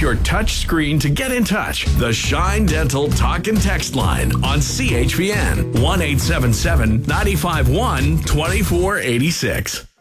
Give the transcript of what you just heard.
your touch screen to get in touch. The Shine Dental Talk and Text line on CHPN 1-877-951-2486.